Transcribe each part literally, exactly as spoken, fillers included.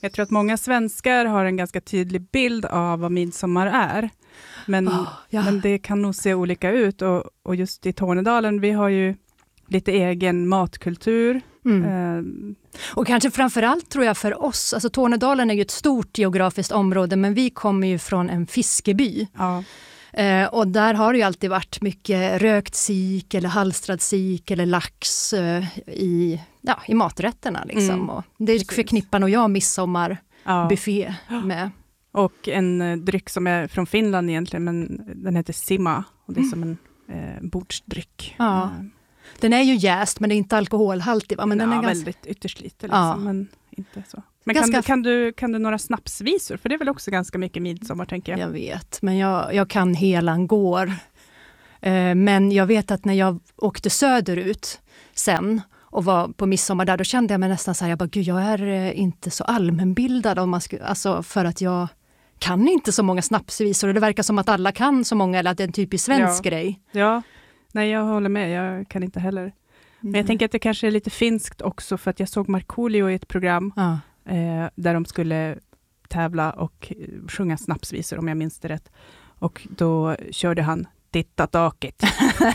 Jag tror att många svenskar har en ganska tydlig bild av vad midsommar är. Men, oh, ja. men det kan nog se olika ut. Och, och just i Tornedalen, vi har ju lite egen matkultur. Mm. Eh, och kanske framförallt tror jag för oss, alltså Tornedalen är ju ett stort geografiskt område, men vi kommer ju från en fiskeby. Ja. Eh, och där har det ju alltid varit mycket rökt sik eller halstrad sik eller lax eh, i, ja, i maträtterna. Liksom. Mm. Och det Precis. förknippar nog jag midsommarbuffé ja. med. Och en eh, dryck som är från Finland egentligen, men den heter Sima. Och det är mm. som en eh, bordsdryck. Ja. Eh. Den är ju jäst, men det är inte alkoholhaltig. Va? Men ja, den är ganska... väldigt ytterst lite. Liksom, Ja. Men inte så. Men Ganska... kan, du, kan, du, kan du några snapsvisor? För det är väl också ganska mycket midsommar, tänker jag. Jag vet, men jag, jag kan helan går. Eh, men jag vet att när jag åkte söderut sen och var på midsommar där, då kände jag mig nästan så här, jag bara, gud, jag är eh, inte så allmänbildad om man skulle, alltså för att jag kan inte så många snapsvisor. Och det verkar som att alla kan så många, eller att det är en typisk svensk ja. grej. Ja, nej, jag håller med. Jag kan inte heller. Men jag Mm. tänker att det kanske är lite finskt också, för att jag såg Markoolio i ett program Ja. eh, där de skulle tävla och eh, sjunga snapsvisor, om jag minns det rätt. Och då körde han Titta taket.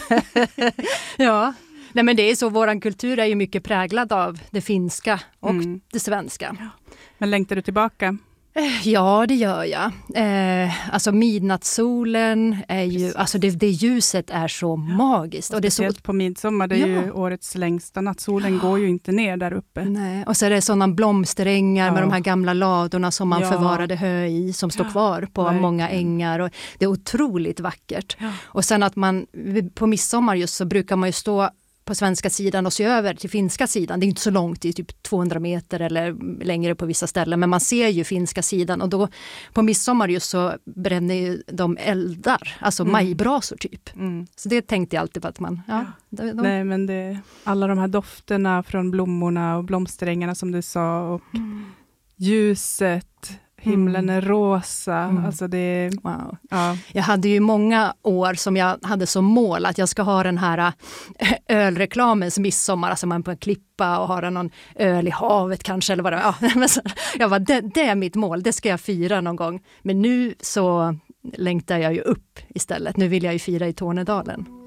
Ja, nej, men det är så, våran kultur är ju mycket präglad av det finska och Mm. det svenska. Men längtar du tillbaka? Ja, det gör jag. Eh, alltså midnattssolen är ju, Precis. alltså det, det ljuset är så magiskt. Och det är så, Speciellt på midsommar, det är Ja. ju årets längsta natt. Solen går ju inte ner där uppe. nej. Och så är det sådana blomsterängar Ja. med de här gamla ladorna som man Ja. förvarade hö i, som står Ja, kvar på verkligen. många ängar. Och det är otroligt vackert. Ja. Och sen att man, på midsommar just så brukar man ju stå på svenska sidan och se över till finska sidan. Det är inte så långt, det är typ tvåhundra meter eller längre på vissa ställen. Men man ser ju finska sidan, och då på midsommar just så bränner ju de eldar, alltså Mm. majbrasor typ. Mm. Så det tänkte jag alltid på att man, ja. De, de, Nej, men det, alla de här dofterna från blommorna och blomsterängarna som du sa, och Mm. ljuset, himlen Mm. är rosa. Mm. Alltså det, Wow. ja. Jag hade ju många år som jag hade som mål att jag ska ha den här äh, ölreklamens midsommar, alltså man på en klippa och har någon öl i havet kanske, eller vad det var. Ja, men så, jag var det, det är mitt mål, det ska jag fira någon gång. Men nu så längtar jag ju upp istället. Nu vill jag ju fira i Tornedalen.